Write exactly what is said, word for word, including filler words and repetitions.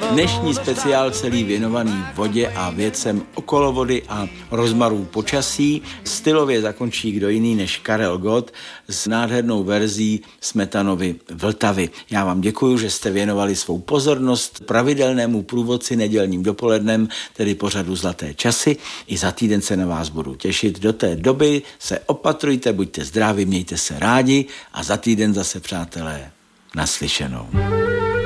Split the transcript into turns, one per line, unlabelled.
Dnešní speciál celý věnovaný vodě a věcem okolo vody a rozmarů počasí stylově zakončí kdo jiný než Karel Gott s nádhernou verzí Smetanovy Vltavy. Já vám děkuji, že jste věnovali svou pozornost pravidelnému průvodci nedělním dopolednem, tedy pořadu Zlaté časy. I za týden se na vás budu těšit. Do té doby se opatrujte, buďte zdraví, mějte se rádi a za týden zase, přátelé, naslyšenou.